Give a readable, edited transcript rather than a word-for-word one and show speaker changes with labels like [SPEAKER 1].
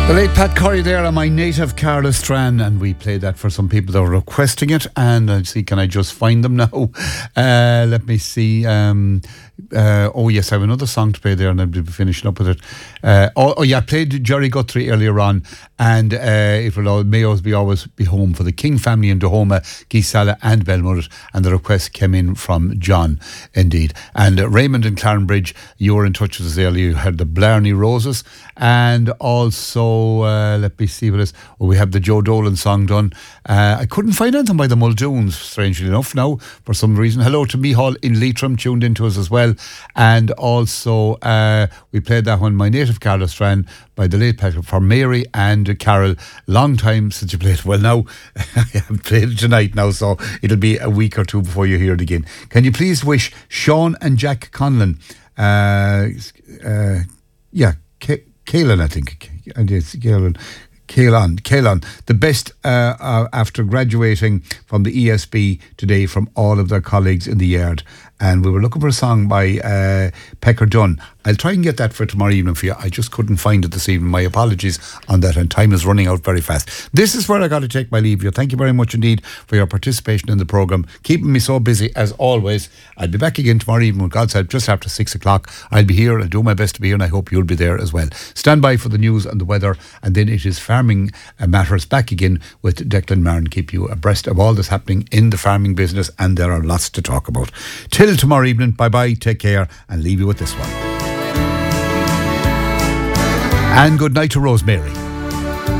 [SPEAKER 1] The late Pat Curry there on My Native Carla Strand, and we played that for some people that were requesting it, and I see, can I just find them now? Let me see. Oh yes, I have another song to play there, and I'll be finishing up with it. I played Jerry Guthrie earlier on, and it will may always be home for the King family in Dahoma, Geesala and Belmullet, and the request came in from John, indeed. And Raymond in Clarenbridge, you were in touch with us earlier. You had the Blarney Roses, and also let me see what else. We have the Joe Dolan song done. I couldn't find anything by the Muldoons, strangely enough, now for some reason. Hello to Mihal in Leitrim, tuned into us as well. And also we played that one, My Native Carla Strand, by the late Patrick, for Mary and Carol. Long time since you played it. Well, now I haven't played it tonight now, so it'll be a week or two before you hear it again. Can you please wish Sean and Jack Conlon, Kaelan, I think, and it's Kaelan, the best after graduating from the ESB today from all of their colleagues in the yard. And we were looking for a song by Pecker Dunn. I'll try and get that for tomorrow evening for you. I just couldn't find it this evening. My apologies on that, and time is running out very fast. This is where I got to take my leave of you. Thank you very much indeed for your participation in the programme, keeping me so busy as always. I'll be back again tomorrow evening with God's help just after 6 o'clock. I'll be here. I'll do my best to be here, and I hope you'll be there as well. Stand by for the news and the weather, and then it is farming matters back again with Declan Martin. Keep you abreast of all that's happening in the farming business, and there are lots to talk about. Till tomorrow evening, bye-bye, take care, and leave you with this one. And good night to Rosemary.